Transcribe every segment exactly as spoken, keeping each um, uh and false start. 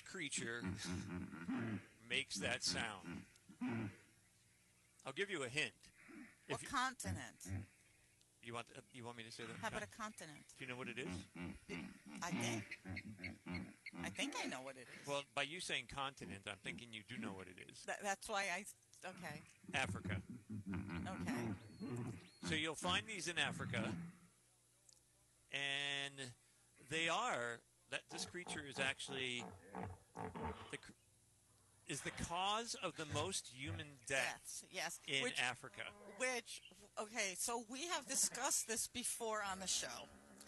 creature makes that sound? I'll give you a hint. What you, continent? You want you want me to say that? How about a continent? Do you know what it is? I think. I think I know what it is. Well, by you saying continent, I'm thinking you do know what it is. Th- that's why I... Okay. Africa. Okay. So you'll find these in Africa, and they are... that this creature is actually... the is the cause of the most human deaths yes, yes. in which, Africa. Which, okay, so we have discussed this before on the show.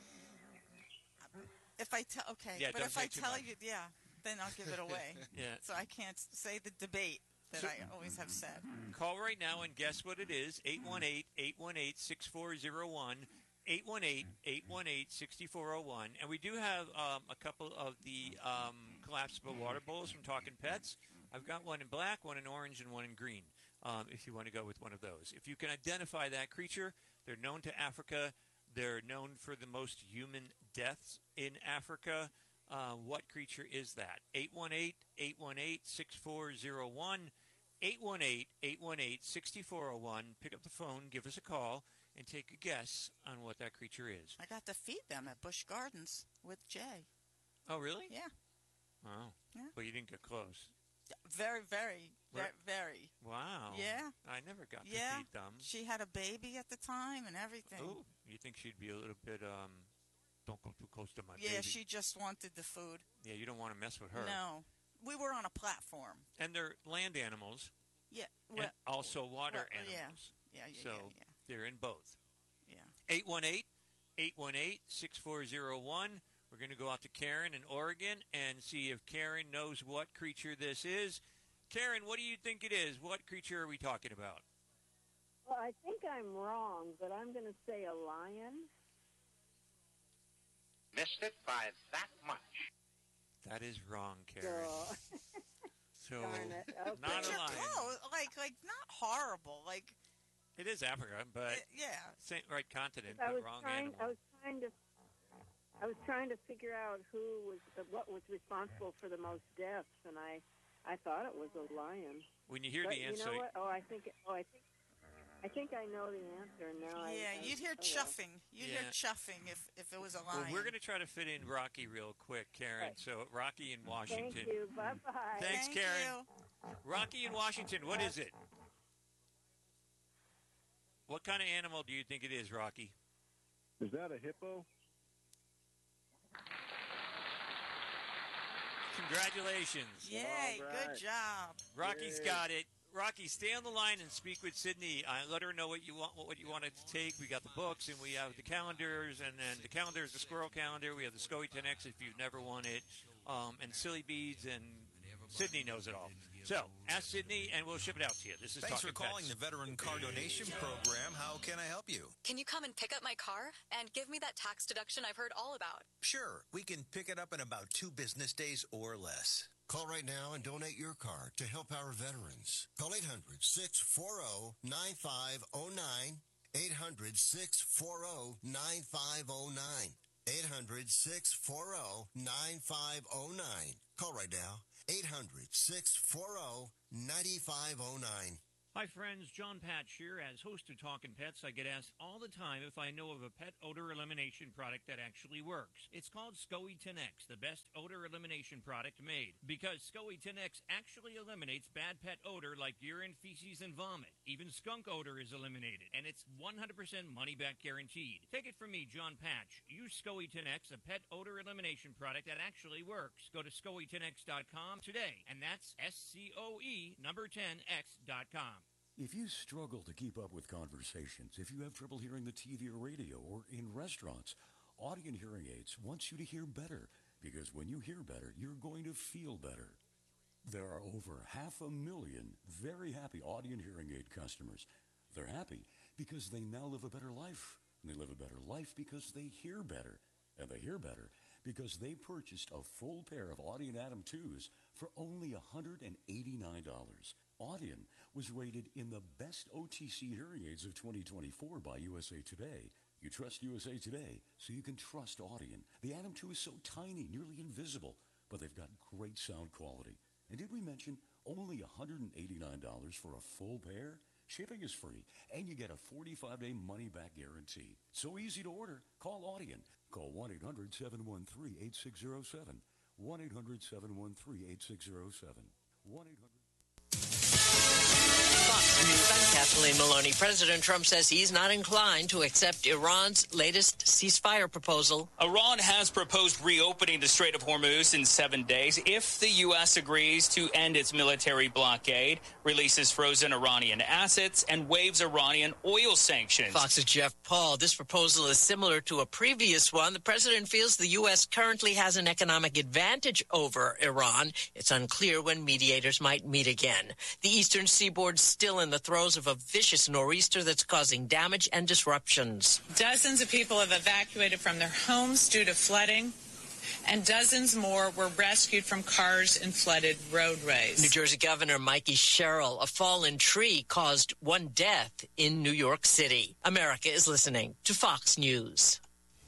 If I tell, okay, yeah, but don't if say I too tell much. you, yeah, then I'll give it away. yeah. So I can't say the debate that so, I always have said. Call right now and guess what it is. eight one eight, eight one eight, six four zero one. eight one eight, eight one eight, six four zero one. And we do have um, a couple of the um, collapsible water bowls from Talking Pets. I've got one in black, one in orange, and one in green, um, if you want to go with one of those. If you can identify that creature, they're known to Africa. They're known for the most human deaths in Africa. Uh, what creature is that? eight one eight, eight one eight, six four zero one. eight one eight, eight one eight, six four zero one. Pick up the phone, give us a call, and take a guess on what that creature is. I got to feed them at Busch Gardens with Jay. Oh, really? Yeah. Oh. Yeah. But you didn't get close. Very, very, very, very. Wow. Yeah. I never got to yeah. feed them. She had a baby at the time and everything. Oh, you think she'd be a little bit, um, don't go too close to my yeah, baby. she just wanted the food. Yeah, you don't want to mess with her. No. We were on a platform. And they're land animals. Yeah. Well, and also water well, animals. Yeah, yeah, yeah. So yeah, yeah. they're in both. Yeah. eight one eight, eight one eight, six four zero one. We're going to go out to Karen in Oregon and see if Karen knows what creature this is. Karen, what do you think it is? What creature are we talking about? Well, I think I'm wrong, but I'm going to say a lion. Missed it by that much. That is wrong, Karen. So, so darn it. Okay. not a You're lion. close. Like, like not horrible. Like, it is Africa, but uh, yeah, same right continent, I but was wrong trying. animal. I was trying to. I was trying to figure out who was the, what was responsible for the most deaths, and I, I thought it was a lion. When you hear but the answer, you know what? Oh, I think. Oh, I think. I think I know the answer now. yeah. I, I, You'd hear oh, chuffing. You'd Yeah. hear chuffing if, if it was a lion. well, we're going to try to fit in Rocky real quick, Karen. Right. So Rocky in Washington. Thank you. Bye bye. Thanks, Thank Karen. you. Rocky in Washington, what is it? What kind of animal do you think it is, Rocky? Is that a hippo? Congratulations. Yay! All right. Good job. Rocky's Yay. got it. Rocky, stay on the line and speak with Sydney. Uh, let her know what you want, what you wanted to take. We got the books and we have the calendars, and then the calendar is the squirrel calendar. We have the Scoey ten X if you've never won it, um, and silly beads, and Sydney knows it all. So ask Sydney, and we'll ship it out to you. This is Thanks Talking for calling Pets. the Veteran Car Donation Program. How can I help you? Can you come and pick up my car and give me that tax deduction I've heard all about? Sure, we can pick it up in about two business days or less. Call right now and donate your car to help our veterans. Call eight hundred, six four zero, nine five zero nine. eight hundred, six four zero, nine five zero nine. eight hundred, six four zero, nine five zero nine. Call right now. eight hundred, six four zero, nine five zero nine. Hi, friends. John Patch here. As host of Talking Pets, I get asked all the time if I know of a pet odor elimination product that actually works. It's called Scoey ten X, the best odor elimination product made. Because Scoey ten X actually eliminates bad pet odor like urine, feces, and vomit. Even skunk odor is eliminated, and it's one hundred percent money-back guaranteed. Take it from me, John Patch. Use Scoey ten X, a pet odor elimination product that actually works. Go to scoey ten x dot com today, and that's S C O E number ten X dot com. If you struggle to keep up with conversations, if you have trouble hearing the T V or radio or in restaurants, Audient Hearing Aids wants you to hear better, because when you hear better, you're going to feel better. There are over half a million very happy Audient Hearing Aid customers. They're happy because they now live a better life. And they live a better life because they hear better. And they hear better because they purchased a full pair of Audient Atom twos for only one hundred eighty-nine dollars. Audient was rated in the best O T C hearing aids of twenty twenty-four by U S A Today. You trust U S A Today, so you can trust Audient. The Atom two is so tiny, nearly invisible, but they've got great sound quality. And did we mention only one hundred eighty-nine dollars for a full pair? Shipping is free, and you get a forty-five day money-back guarantee. So easy to order. Call Audien. Call one eight hundred seven one three eight six zero seven. one eight hundred seven one three eight six zero seven. one eight hundred Fox News, I'm Kathleen Maloney. President Trump says he's not inclined to accept Iran's latest ceasefire proposal. Iran has proposed reopening the Strait of Hormuz in seven days if the U S agrees to end its military blockade, releases frozen Iranian assets, and waives Iranian oil sanctions. Fox's Jeff Paul. This proposal is similar to a previous one. The president feels the U S currently has an economic advantage over Iran. It's unclear when mediators might meet again. The eastern seaboard still in the throes of a vicious nor'easter that's causing damage and disruptions. Dozens of people have evacuated from their homes due to flooding, and dozens more were rescued from cars in flooded roadways. New Jersey Governor Mikey Sherrill, a fallen tree caused one death in New York City. America is listening to Fox News.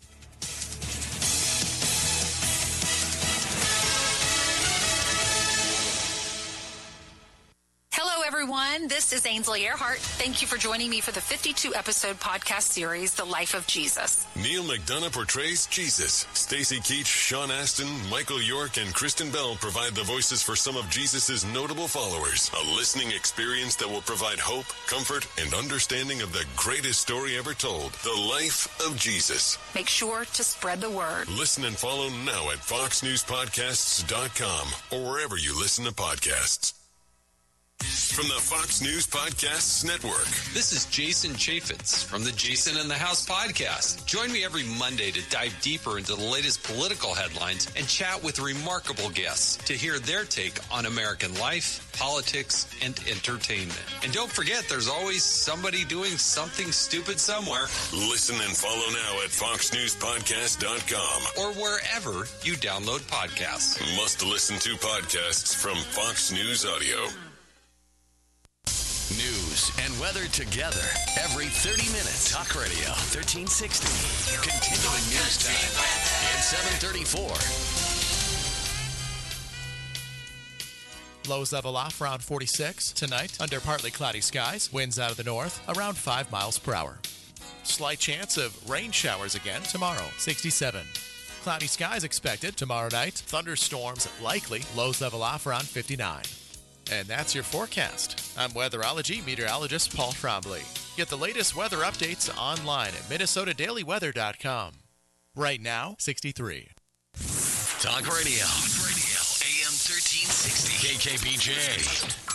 Hello, everyone. This is Ainsley Earhart. Thank you for joining me for the fifty-two episode podcast series, The Life of Jesus. Neil McDonough portrays Jesus. Stacy Keach, Sean Astin, Michael York, and Kristen Bell provide the voices for some of Jesus' notable followers. A listening experience that will provide hope, comfort, and understanding of the greatest story ever told, the life of Jesus. Make sure to spread the word. Listen and follow now at fox news podcasts dot com or wherever you listen to podcasts. From the Fox News Podcasts Network. This is Jason Chaffetz from the Jason in the House podcast. Join me every Monday to dive deeper into the latest political headlines and chat with remarkable guests to hear their take on American life, politics, and entertainment. And don't forget, there's always somebody doing something stupid somewhere. Listen and follow now at fox news podcast dot com or wherever you download podcasts. Must listen to podcasts from Fox News Audio. News and weather together every thirty minutes. Talk Radio thirteen sixty. Continuing news time at seven thirty-four. Lows level off around forty-six. Tonight, under partly cloudy skies. Winds out of the north around five miles per hour. Slight chance of rain showers again tomorrow, sixty-seven. Cloudy skies expected tomorrow night. Thunderstorms likely. Lows level off around fifty-nine. And that's your forecast. I'm weatherology meteorologist Paul Trombley. Get the latest weather updates online at minnesota daily weather dot com. Right now, sixty-three. Talk Radio. Talk Radio. A M thirteen sixty. K K B J.